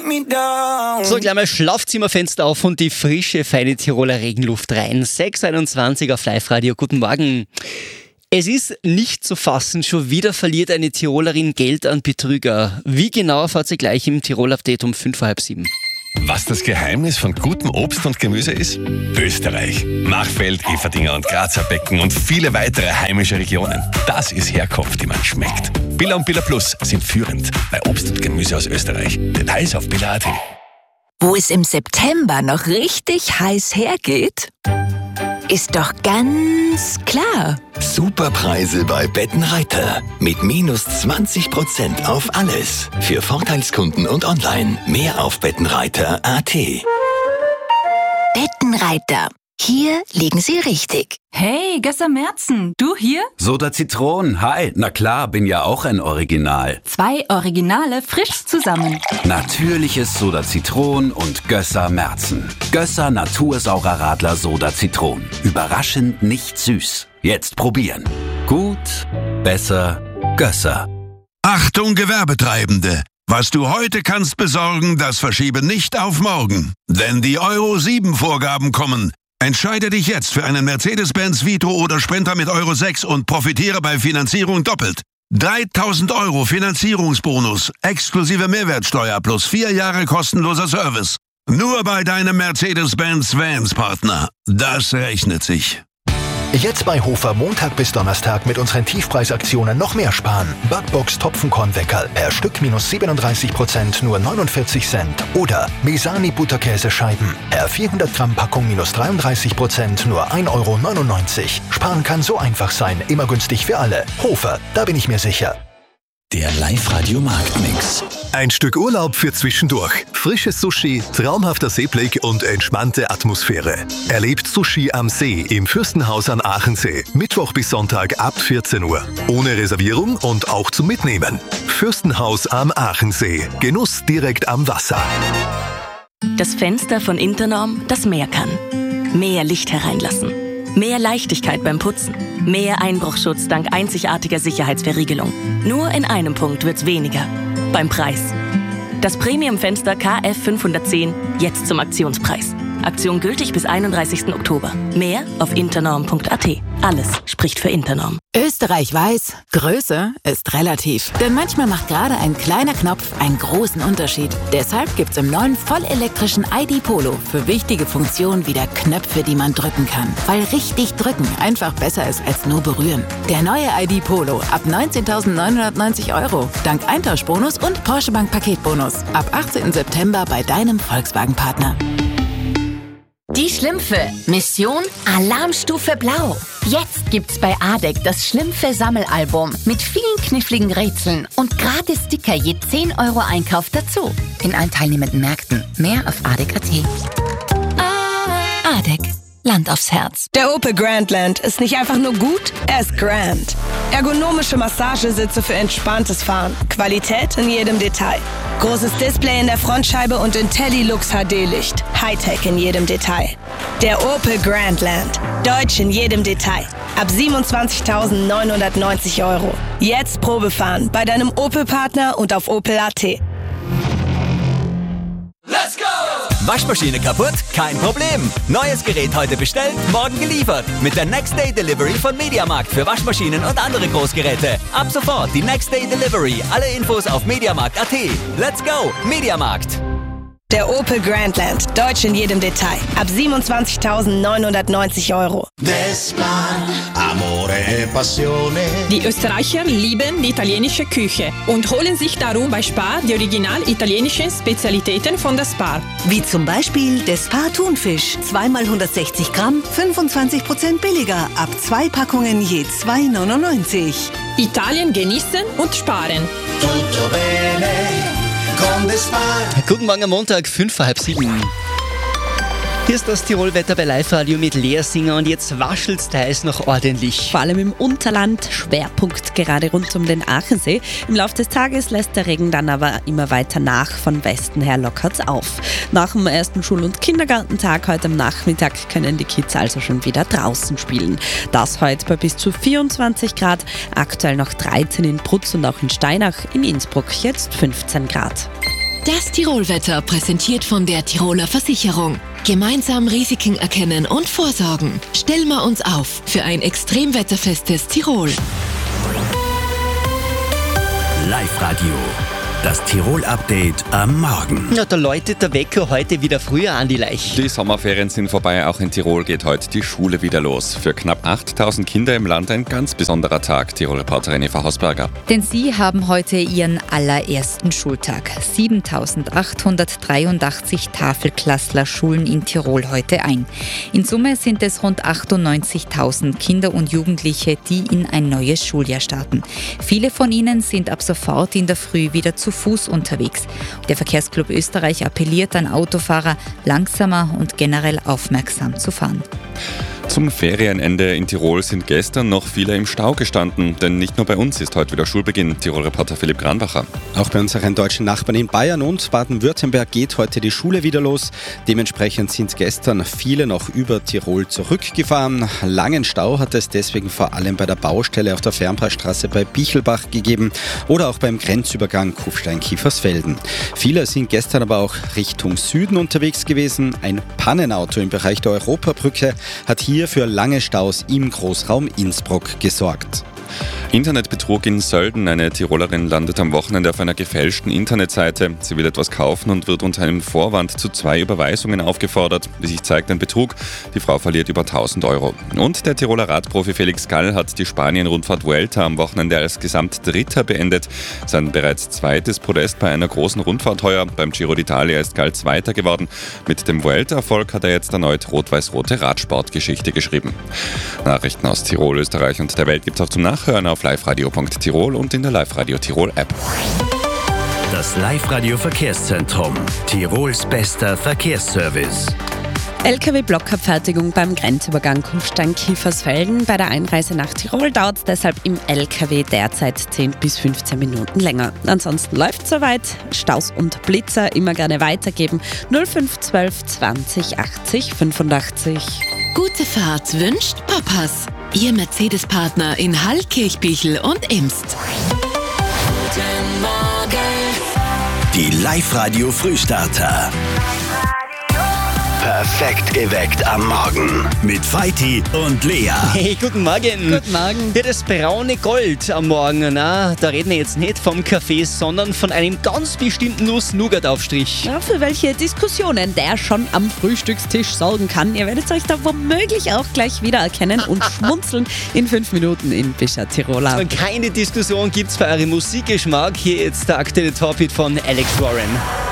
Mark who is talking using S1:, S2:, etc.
S1: So, gleich mal Schlafzimmerfenster auf und die frische, feine Tiroler Regenluft rein. 6:21 auf Live-Radio. Guten Morgen. Es ist nicht zu fassen, schon wieder verliert eine Tirolerin Geld an Betrüger. Wie genau erfahrt sie gleich im Tirol-Update um 5:30.
S2: Was das Geheimnis von gutem Obst und Gemüse ist? Österreich. Machfeld, Everdinger und Grazer Becken und viele weitere heimische Regionen. Das ist Herkunft, die man schmeckt. Billa und Billa Plus sind führend bei Obst und Gemüse aus Österreich. Details auf billa.at.
S3: Wo es im September noch richtig heiß hergeht, ist doch ganz klar.
S4: Superpreise bei Bettenreiter. Mit minus 20% auf alles. Für Vorteilskunden und online. Mehr auf bettenreiter.at.
S3: Bettenreiter. Hier liegen Sie richtig.
S5: Hey, Gösser Merzen, du hier?
S6: Soda Zitronen, hi. Na klar, bin ja auch ein Original.
S5: 2 Originale frisch zusammen.
S6: Natürliches Soda Zitronen und Gösser Merzen. Gösser Natursaurer Radler Soda Zitronen. Überraschend nicht süß. Jetzt probieren. Gut, besser, Gösser.
S7: Achtung Gewerbetreibende! Was du heute kannst besorgen, das verschiebe nicht auf morgen. Denn die Euro-7-Vorgaben kommen. Entscheide dich jetzt für einen Mercedes-Benz Vito oder Sprinter mit Euro 6 und profitiere bei Finanzierung doppelt. 3.000 € Finanzierungsbonus, exklusive Mehrwertsteuer plus 4 Jahre kostenloser Service. Nur bei deinem Mercedes-Benz Vans-Partner. Das rechnet sich.
S8: Jetzt bei Hofer Montag bis Donnerstag mit unseren Tiefpreisaktionen noch mehr sparen. Backbox Topfenkornweckerl per Stück minus 37%, nur 49 Cent. Oder Mesani Butterkäsescheiben per 400 Gramm Packung minus 33%, nur 1,99 €. Sparen kann so einfach sein, immer günstig für alle. Hofer, da bin ich mir sicher.
S4: Der Live-Radio-Marktmix.
S9: Ein Stück Urlaub für zwischendurch. Frisches Sushi, traumhafter Seeblick und entspannte Atmosphäre. Erlebt Sushi am See im Fürstenhaus am Aachensee. Mittwoch bis Sonntag ab 14 Uhr. Ohne Reservierung und auch zum Mitnehmen. Fürstenhaus am Aachensee. Genuss direkt am Wasser.
S10: Das Fenster von Internorm, das mehr kann. Mehr Licht hereinlassen. Mehr Leichtigkeit beim Putzen. Mehr Einbruchschutz dank einzigartiger Sicherheitsverriegelung. Nur in einem Punkt wird's weniger. Beim Preis. Das Premium-Fenster KF 510 jetzt zum Aktionspreis. Aktion gültig bis 31. Oktober. Mehr auf internorm.at. Alles spricht für Internorm.
S11: Österreich weiß, Größe ist relativ. Denn manchmal macht gerade ein kleiner Knopf einen großen Unterschied. Deshalb gibt's im neuen vollelektrischen ID Polo für wichtige Funktionen wieder Knöpfe, die man drücken kann. Weil richtig drücken einfach besser ist als nur berühren. Der neue ID Polo ab 19.990 €. Dank Eintauschbonus und Porsche Bank Paketbonus. Ab 18. September bei deinem Volkswagen-Partner.
S3: Die Schlümpfe. Mission Alarmstufe Blau. Jetzt gibt's bei ADEC das Schlümpfe-Sammelalbum mit vielen kniffligen Rätseln und gratis Sticker je 10 € Einkauf dazu. In allen teilnehmenden Märkten. Mehr auf ADEC.at. ADEC. Land aufs Herz.
S12: Der Opel Grandland ist nicht einfach nur gut, er ist grand. Ergonomische Massagesitze für entspanntes Fahren. Qualität in jedem Detail. Großes Display in der Frontscheibe und IntelliLux HD-Licht. Hightech in jedem Detail. Der Opel Grandland. Deutsch in jedem Detail. Ab 27.990 €. Jetzt Probefahren bei deinem Opel-Partner und auf Opel.at.
S13: Let's go! Waschmaschine kaputt? Kein Problem. Neues Gerät heute bestellt, morgen geliefert. Mit der Next Day Delivery von Mediamarkt für Waschmaschinen und andere Großgeräte. Ab sofort die Next Day Delivery. Alle Infos auf mediamarkt.at. Let's go, Mediamarkt.
S12: Der Opel Grandland. Deutsch in jedem Detail. Ab 27.990 €.
S14: Die Österreicher lieben die italienische Küche und holen sich darum bei Spar die original italienischen Spezialitäten von der Spar.
S15: Wie zum Beispiel der Spar Thunfisch. 2 mal 160 Gramm, 25% billiger. Ab 2 Packungen je 2,99 €.
S14: Italien genießen und sparen.
S1: Guten Morgen am Montag, 6:05. Hier ist das Tirolwetter bei Live-Radio mit Lea Singer und jetzt waschelt's teils noch ordentlich.
S16: Vor allem im Unterland, Schwerpunkt gerade rund um den Aachensee. Im Laufe des Tages lässt der Regen dann aber immer weiter nach. Von Westen her lockert's auf. Nach dem ersten Schul- und Kindergartentag heute am Nachmittag können die Kids also schon wieder draußen spielen. Das heute bei bis zu 24 Grad, aktuell noch 13 in Brutz und auch in Steinach, in Innsbruck jetzt 15 Grad.
S17: Das Tirolwetter präsentiert von der Tiroler Versicherung. Gemeinsam Risiken erkennen und vorsorgen. Stellen wir uns auf für ein extremwetterfestes Tirol.
S6: Live-Radio. Das Tirol-Update am Morgen.
S1: Ja, da läutet der Wecker heute wieder früher an die Leich.
S18: Die Sommerferien sind vorbei, auch in Tirol geht heute die Schule wieder los. Für knapp 8000 Kinder im Land ein ganz besonderer Tag, Tirol-Reporterin Eva Hausberger.
S19: Denn sie haben heute ihren allerersten Schultag. 7883 Tafelklassler schulen in Tirol heute ein. In Summe sind es rund 98.000 Kinder und Jugendliche, die in ein neues Schuljahr starten. Viele von ihnen sind ab sofort in der Früh wieder zu Fuß unterwegs. Der Verkehrsclub Österreich appelliert an Autofahrer, langsamer und generell aufmerksam zu fahren.
S18: Zum Ferienende in Tirol sind gestern noch viele im Stau gestanden, denn nicht nur bei uns ist heute wieder Schulbeginn. Tirol-Reporter Philipp Granbacher.
S20: Auch bei unseren deutschen Nachbarn in Bayern und Baden-Württemberg geht heute die Schule wieder los. Dementsprechend sind gestern viele noch über Tirol zurückgefahren. Langen Stau hat es deswegen vor allem bei der Baustelle auf der Fernpassstraße bei Bichelbach gegeben oder auch beim Grenzübergang Kufstein-Kiefersfelden. Viele sind gestern aber auch Richtung Süden unterwegs gewesen. Ein Pannenauto im Bereich der Europabrücke hat hier für lange Staus im Großraum Innsbruck gesorgt.
S18: Internetbetrug in Sölden. Eine Tirolerin landet am Wochenende auf einer gefälschten Internetseite. Sie will etwas kaufen und wird unter einem Vorwand zu 2 Überweisungen aufgefordert. Wie sich zeigt, ein Betrug. Die Frau verliert über 1000 Euro. Und der Tiroler Radprofi Felix Gall hat die Spanien-Rundfahrt Vuelta am Wochenende als Gesamtdritter beendet. Sein bereits zweites Podest bei einer großen Rundfahrt heuer. Beim Giro d'Italia ist Gall Zweiter geworden. Mit dem Vuelta-Erfolg hat er jetzt erneut rot-weiß-rote Radsportgeschichte geschrieben. Nachrichten aus Tirol, Österreich und der Welt gibt es auch zum Nachhören auf liveradio.tirol und in der Live-Radio Tirol App.
S6: Das Live-Radio Verkehrszentrum. Tirols bester Verkehrsservice.
S16: LKW-Blockabfertigung beim Grenzübergang Kufstein-Kiefersfelden. Bei der Einreise nach Tirol dauert es deshalb im LKW derzeit 10 bis 15 Minuten länger. Ansonsten läuft es soweit. Staus und Blitzer immer gerne weitergeben. 0512 20 80 85.
S17: Gute Fahrt wünscht Papas. Ihr Mercedes-Partner in Hall, Kirchbichel und Imst.
S4: Guten Morgen. Die Live-Radio Frühstarter. Perfekt geweckt am Morgen. Mit Feiti und Lea.
S1: Hey, guten Morgen.
S16: Guten Morgen.
S1: Ja, das braune Gold am Morgen, na, da reden wir jetzt nicht vom Kaffee, sondern von einem ganz bestimmten Nuss-Nougat-Aufstrich.
S16: Ja, für welche Diskussionen der schon am Frühstückstisch sorgen kann. Ihr werdet euch da womöglich auch gleich wiedererkennen und schmunzeln in 5 Minuten in Bisher Tiroler.
S1: Und keine Diskussion gibt's für euren Musikgeschmack. Hier jetzt der aktuelle Top-Hit von Alex Warren.